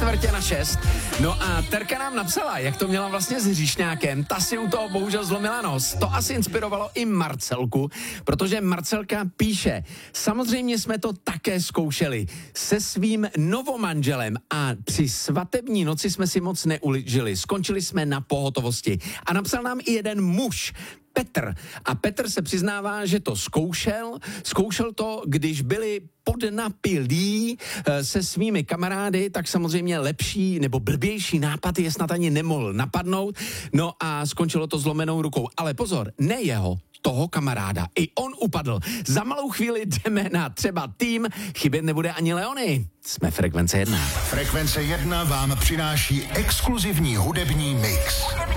5:45. No a Terka nám napsala, jak to měla vlastně s hříšňákem. Ta si u toho bohužel zlomila nos. To asi inspirovalo i Marcelku, protože Marcelka píše: samozřejmě jsme to také zkoušeli se svým novomanželem a při svatební noci jsme si moc neužili. Skončili jsme na pohotovosti. A napsal nám i jeden muž, Petr. A Petr se přiznává, že to zkoušel. Zkoušel to, když byli podnapilí se svými kamarády, tak samozřejmě lepší nebo blbější nápad je snad ani nemohl napadnout. No a skončilo to zlomenou rukou. Ale pozor, ne jeho, toho kamaráda. I on upadl. Za malou chvíli jdeme na třeba tým. Chybět nebude ani Leony. Jsme Frekvence 1. Frekvence 1 vám přináší exkluzivní hudební mix.